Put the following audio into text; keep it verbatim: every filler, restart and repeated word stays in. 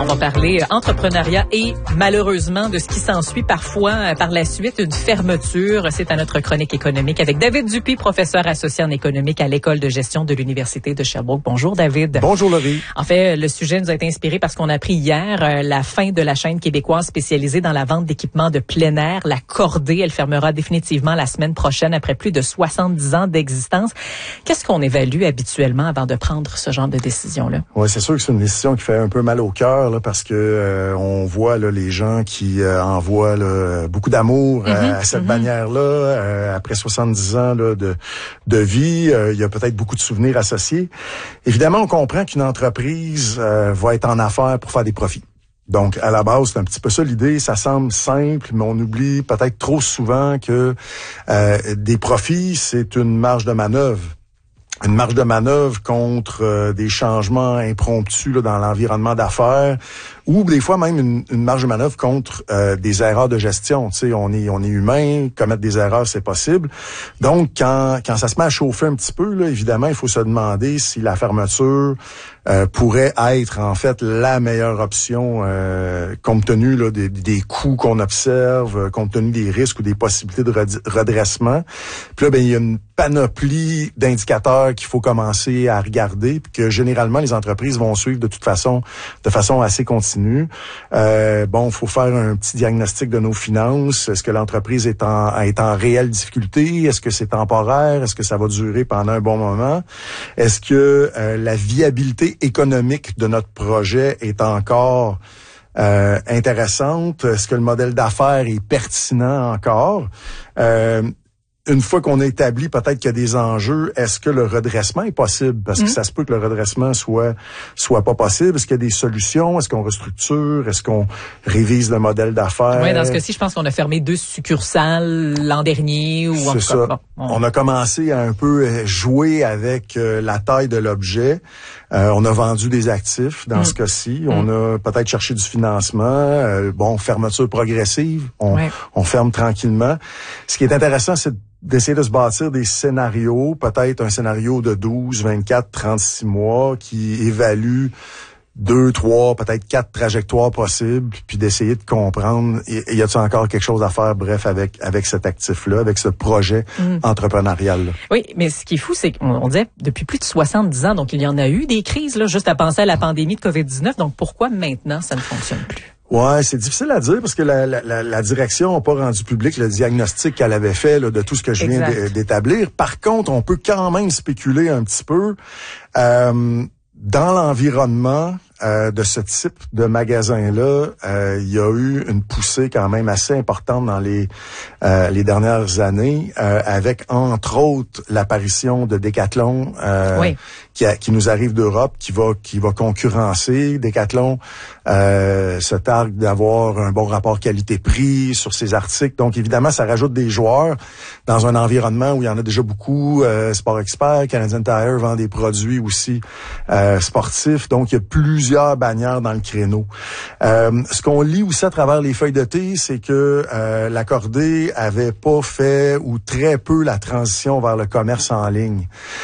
va parler entrepreneuriat et malheureusement de ce qui s'ensuit parfois euh, par la suite, une fermeture. C'est à notre chronique économique avec David Dupuis, professeur associé en économique à l'École de gestion de l'Université de Sherbrooke. Bonjour David. Bonjour Laurie. En fait, le sujet nous a été inspiré parce qu'on a appris hier euh, la fin de la chaîne québécoise spécialisée dans la vente d'équipements de plein air, la Cordée. Elle fermera définitivement la semaine prochaine après plus de soixante-dix ans d'existence. Qu'est-ce qu'on évalue habituellement avant de prendre ce genre de décision-là? Oui, c'est sûr que c'est une décision qui fait un peu mal au cœur là, parce que euh, on voit là, les gens qui euh, envoient là, beaucoup d'amour mm-hmm, euh, à cette mm-hmm. bannière-là. Euh, après soixante-dix ans là, de, de vie, euh, il y a peut-être beaucoup de souvenirs associés. Évidemment, on comprend qu'une entreprise euh, va être en affaires pour faire des profits. Donc, à la base, c'est un petit peu ça l'idée. Ça semble simple, mais on oublie peut-être trop souvent que euh, des profits, c'est une marge de manœuvre. Une marge de manœuvre contre euh, des changements impromptus là, dans l'environnement d'affaires, ou des fois même une, une marge de manœuvre contre euh, des erreurs de gestion. Tu sais, on est on est humain, commettre des erreurs, c'est possible. Donc, quand quand ça se met à chauffer un petit peu, là, évidemment, il faut se demander si la fermeture euh, pourrait être en fait la meilleure option euh, compte tenu là, des, des coûts qu'on observe, compte tenu des risques ou des possibilités de redressement. Puis là, ben il y a une panoplie d'indicateurs qu'il faut commencer à regarder, puis que généralement les entreprises vont suivre de toute façon, de façon assez continue. Euh, bon, il faut faire un petit diagnostic de nos finances. Est-ce que l'entreprise est en est en réelle difficulté? Est-ce que c'est temporaire? Est-ce que ça va durer pendant un bon moment? Est-ce que euh, la viabilité économique de notre projet est encore euh, intéressante? Est-ce que le modèle d'affaires est pertinent encore? Euh, Une fois qu'on a établi peut-être qu'il y a des enjeux, est-ce que le redressement est possible? Parce que mmh. ça se peut que le redressement soit soit pas possible. Est-ce qu'il y a des solutions? Est-ce qu'on restructure? Est-ce qu'on révise le modèle d'affaires? Oui, dans ce cas-ci, je pense qu'on a fermé deux succursales l'an dernier. Ou en C'est tout cas, ça. Bon, on... on a commencé à un peu jouer avec euh, la taille de l'objet. Euh, on a vendu des actifs dans mmh. ce cas-ci. Mmh. On a peut-être cherché du financement. Euh, bon, fermeture progressive. On, ouais. on ferme tranquillement. Ce qui est intéressant, c'est d'essayer de se bâtir des scénarios, peut-être un scénario de douze, vingt-quatre, trente-six mois qui évalue deux, trois, peut-être quatre trajectoires possibles, puis d'essayer de comprendre, y, y a-t-il encore quelque chose à faire, bref, avec avec cet actif-là, avec ce projet mmh. entrepreneurial-là. Oui, mais ce qui est fou, c'est qu'on disait depuis plus de soixante-dix ans, donc il y en a eu des crises, là, juste à penser à la pandémie de covid dix-neuf, donc pourquoi maintenant ça ne fonctionne plus? Ouais, c'est difficile à dire parce que la, la, la direction n'a pas rendu public le diagnostic qu'elle avait fait là, de tout ce que je viens exact. d'établir. Par contre, on peut quand même spéculer un petit peu euh, dans l'environnement euh, de ce type de magasin-là. Euh, il y a eu une poussée quand même assez importante dans les euh, les dernières années, euh, avec entre autres l'apparition de Decathlon euh, oui. qui, a, qui nous arrive d'Europe, qui va qui va concurrencer. Decathlon euh, se targue d'avoir un bon rapport qualité-prix sur ses articles. Donc évidemment, ça rajoute des joueurs dans un environnement où il y en a déjà beaucoup. Euh, Sport Expert, Canadian Tire vend des produits aussi euh, sportifs. Donc il y a plusieurs bannières dans le créneau. Euh, ce qu'on lit aussi à travers les feuilles de thé, c'est que euh, la Cordée avait pas fait ou très peu la transition vers le commerce en ligne.